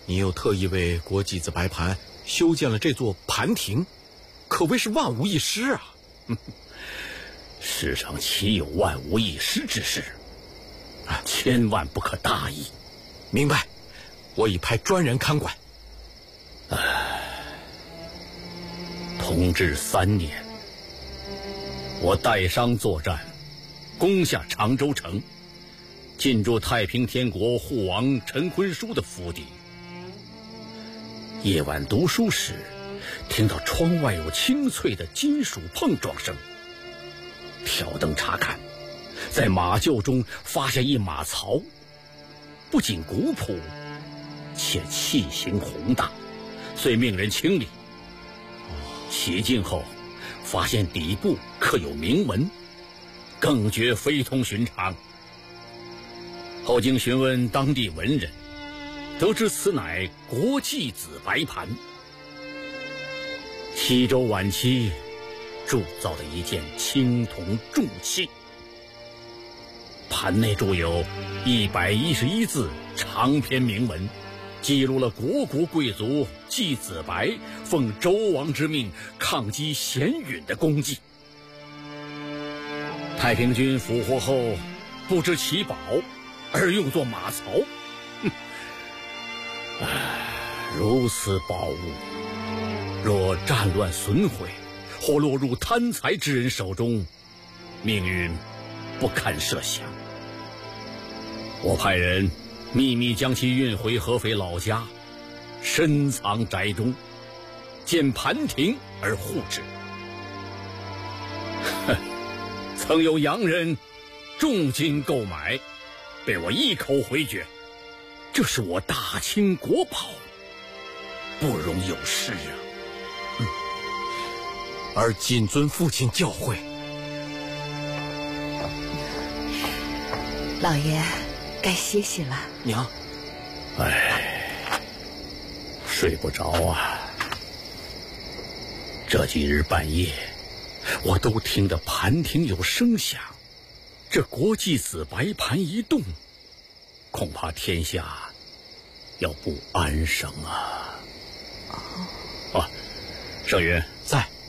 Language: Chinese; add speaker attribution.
Speaker 1: 你又特意为国祭子白盘修建了这座盘亭，可谓是万无一失啊！
Speaker 2: 世上岂有万无一失之事？千万不可大意。
Speaker 1: 明白，我已派专人看管。
Speaker 2: 同治3年，我带伤作战，攻下常州城，进驻太平天国护王陈坤书的府邸。夜晚读书时，听到窗外有清脆的金属碰撞声，挑灯查看，在马厩中发现一马槽，不仅古朴，且器形宏大，遂命人清理。洗净后，发现底部刻有铭文，更觉非同寻常。后经询问当地文人，得知此乃国祭子白盘，西周晚期铸造的一件青铜重器。盘内铸有111字长篇铭文，记录了国贵族祭子白奉周王之命抗击咸允的功绩。太平军俘获后，不知其宝，而用作马槽。如此宝物，若战乱损毁，或落入贪财之人手中，命运不堪设想。我派人秘密将其运回合肥老家，深藏宅中，建盘亭而护之。曾有洋人重金购买，被我一口回绝。这是我大清国宝，不容有失啊！
Speaker 1: 而谨遵父亲教诲。
Speaker 3: 老爷，该歇息了。
Speaker 1: 娘，
Speaker 2: 睡不着啊！这几日半夜，我都听得盘亭有声响，这国祭子白盘一动，恐怕天下要不安生啊！盛云在。